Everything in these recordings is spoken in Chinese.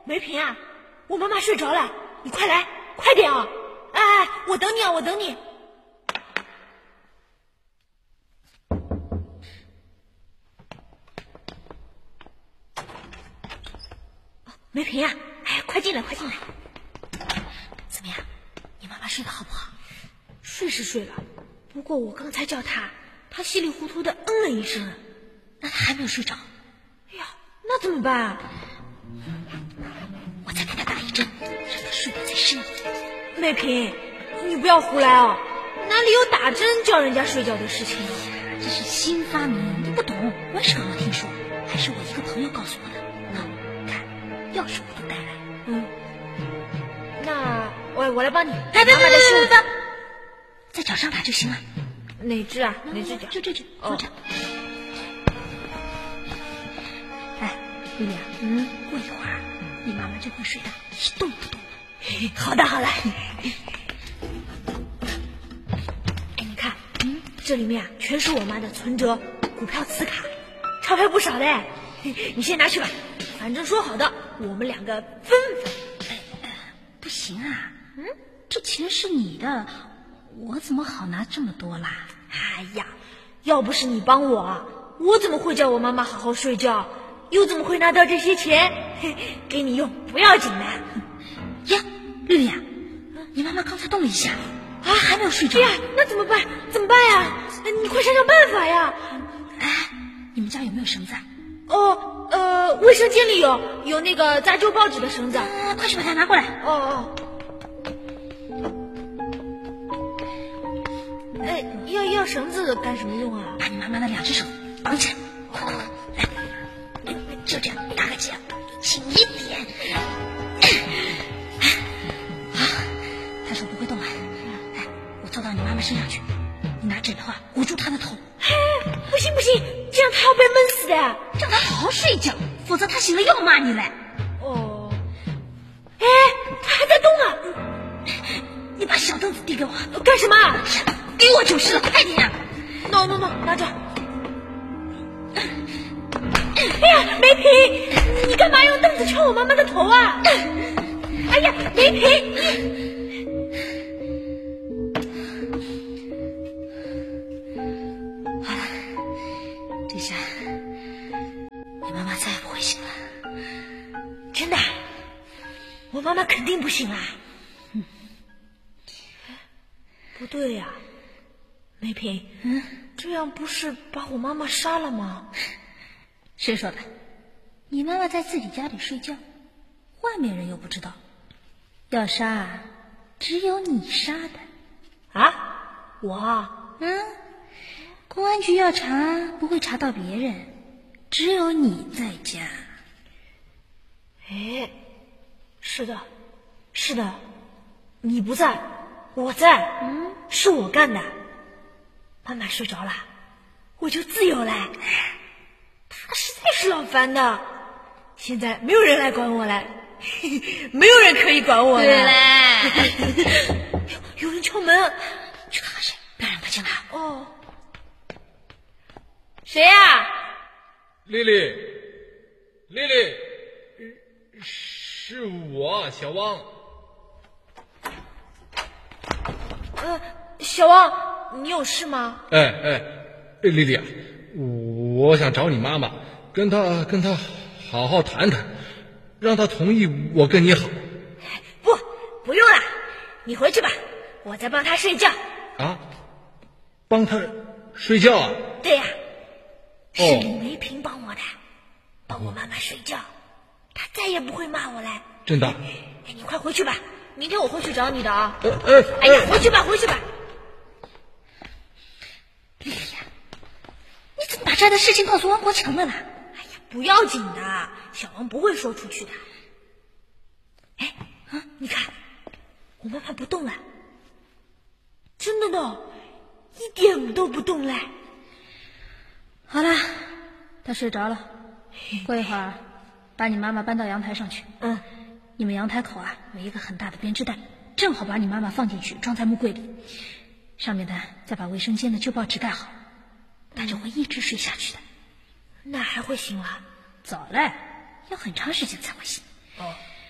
梅萍啊，我妈妈睡着了，你快来，快点啊！哎，我等你啊，我等你。梅萍啊，哎，快进来，快进来。怎么样？你妈妈睡得好不好？睡是睡了，不过我刚才叫她，她稀里糊涂的嗯了一声。那她还没有睡着。哎呀，那怎么办啊？我再给她打一针，让她睡得再深一点。梅萍，你不要胡来哦，哪里有打针叫人家睡觉的事情啊？ 这是新发明，你不懂，我也是刚刚听说，还是我一个朋友告诉我的。看，钥匙我都带来。 那我来帮你。 别，在脚上打就行了。 哪只啊？哪只脚？ 就这只，左脚。哎，丽丽啊，过一会儿你妈妈就会睡得一动不动了。 好的，好了。哎，你看，这里面啊全是我妈的存折、股票磁卡，钞票不少的。你先拿去吧，反正说好的，我们两个分。 不行啊，这钱是你的，我怎么好拿这么多啦？ 哎呀，要不是你帮我怎么会叫我妈妈好好睡觉？又怎么会拿到这些钱？给你用，不要紧的。 呀，丽丽啊，你妈妈刚才动了一下，还没有睡着。 哎呀，那怎么办？怎么办呀？你快想想办法呀！ 哎，你们家有没有绳子啊？ 卫生间里有那个扎旧报纸的绳子。 快去把它拿过来。 要绳子干什么用啊？ 把你妈妈的两只手绑起来。来，就这样打个结，轻一点。好，她手不会动了。来，我坐到你妈妈身上去，你拿枕头捂住她的头。 不行，这样她要被闷死的。 让她好好睡觉，否则她醒了又骂你嘞。 哎，她还在动啊！ 你把小凳子递给我。 干什么？ 给我就是了，快点！ No， 拿着。哎呀，梅萍，你干嘛用凳子敲我妈妈的头啊？哎呀，梅萍， 好了，这下你妈妈再也不会醒了。 真的？我妈妈肯定不醒啦。不对呀，梅萍，这样不是把我妈妈杀了吗？ 谁说的？你妈妈在自己家里睡觉，外面人又不知道。要杀，只有你杀的。 啊？我？ 公安局要查，不会查到别人，只有你在家。 哎，是的，你不在，我在。是我干的。妈妈睡着了，我就自由了。她实在是老烦的，现在没有人来管我了，没有人可以管我了。 对嘞。 有人敲门， 去看看谁，不要让他进来。 谁呀？ 丽丽，是我，小汪。 小汪，你有事吗？ 丽丽啊，我想找你妈妈，跟她好好谈谈，让她同意我跟你好。 不用了，你回去吧，我在帮她睡觉。 啊？帮她睡觉啊？ 对呀，是李梅萍帮我的，帮我妈妈睡觉，她再也不会骂我了。 真的？ 你快回去吧，明天我会去找你的啊。 哎呀， 回去吧。 丽丽呀，你怎么把这样的事情告诉王国强了啦？ 不要紧的，小王不会说出去的。你看，我妈妈不动了，真的呢，一点都不动了。 好了，她睡着了，过一会儿把你妈妈搬到阳台上去。你们阳台口有一个很大的编织袋，正好把你妈妈放进去，装在木柜里，上面的再把卫生间的旧报纸盖好，她就会一直睡下去的。 那还会醒了？ 早嘞，要很长时间才会醒。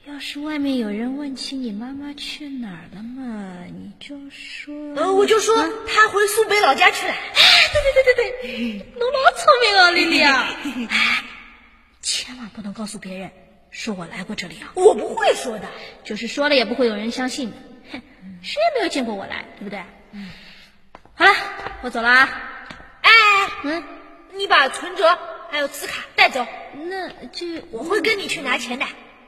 要是外面有人问起你妈妈去哪儿了嘛，你就说…… 我就说她回苏北老家去了。 对，侬老聪明哦，丽丽啊！千万不能告诉别人说我来过这里啊！ 我不会说的， 就是说了也不会有人相信的。哼，谁也没有见过我来，对不对？好了，我走了啊。 你把存折还有磁卡带走。 那我会跟你去拿钱的。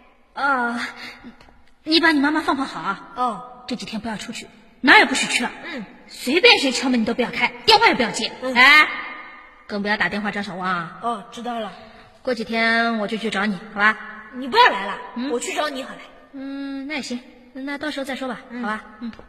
你把你妈妈放好啊。这几天不要出去，哪儿也不许去了。随便谁敲门你都不要开，电话也不要接。更不要打电话找小汪啊。 知道了。 过几天我就去找你，好吧？ 你不要来了，我去找你好了。 那也行，那到时候再说吧，好吧？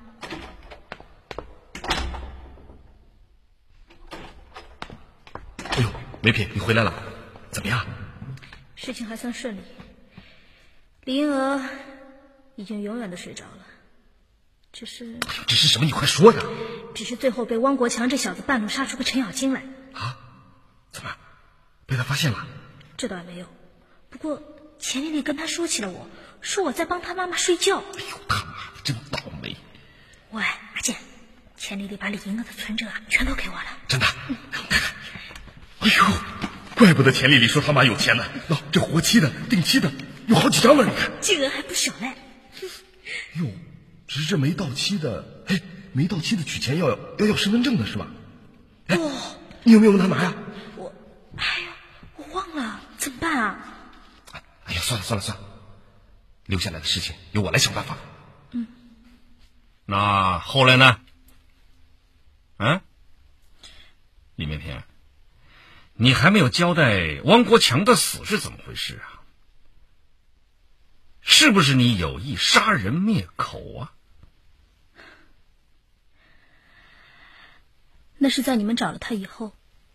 哎呦，梅品，你回来了，怎么样？ 事情还算顺利，李银娥已经永远的睡着了，只是什么？你快说呀！ 只是最后被汪国强这小子半路杀出个程咬金来。 怎么？被他发现了？ 这倒也没有，不过钱丽丽跟他说起了我，说我在帮他妈妈睡觉。 哎呦，他妈的，真倒霉！ 喂，阿健，钱丽丽把李银娥的存折全都给我了。 真的？看看。哎呦，怪不得钱丽丽说他妈有钱呢。这活期的、定期的有好几张了，你看。 金额还不小嘞。 哟，只是这没到期的，没到期的取钱要身份证的是吧？你有没有问他拿呀？ 我忘了，怎么办啊？ 哎呀，算了，留下来的事情由我来想办法。 那后来呢？李梅平，你还没有交代汪国强的死是怎么回事啊？是不是你有意杀人灭口啊？ 那是在你们找了他以后。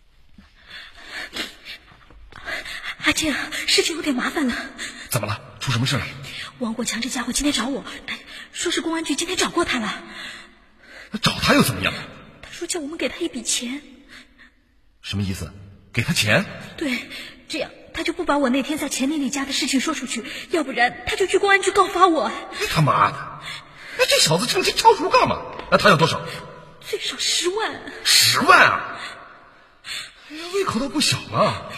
阿健，事情有点麻烦了。 怎么了？出什么事了？ 汪国强这家伙今天找我，说是公安局今天找过他了。 找他又怎么样？ 他说叫我们给他一笔钱。 什么意思？给他钱？ 对，这样他就不把我那天在钱丽丽家的事情说出去，要不然他就去公安局告发我。 他妈的，这小子成天敲竹杠嘛？他要多少？ 最少10万。 10万啊！胃口倒不小嘛。